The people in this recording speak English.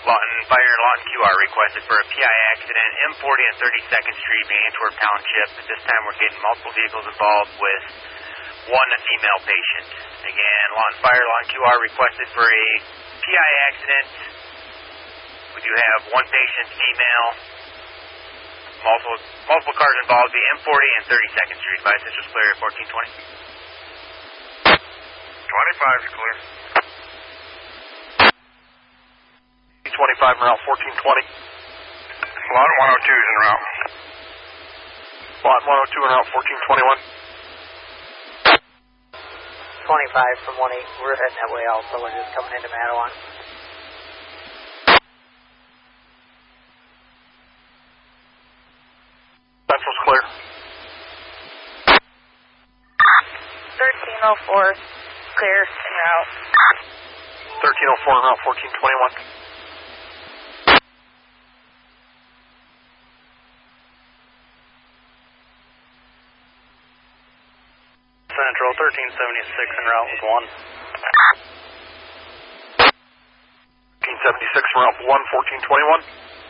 Lawton QR requested for a PI accident, M40 and 32nd Street, Antwerp Township. At this time, we're getting multiple vehicles involved with one female patient. Again, Lawton QR requested for a PI accident. We do have one patient, female, multiple cars involved, the M40 and 32nd Street. Advise this was clear at 1420. 25 is clear. 25 en route 1420. Lot 102 is en route. Lot 102 en route 1421. 25 from 18. We're heading that way also. We're just coming into Madawan. Central's clear. 1304 clear en route. 1304 en route 1421. Central 1376 en route with 1. 1376 en route 1 1421.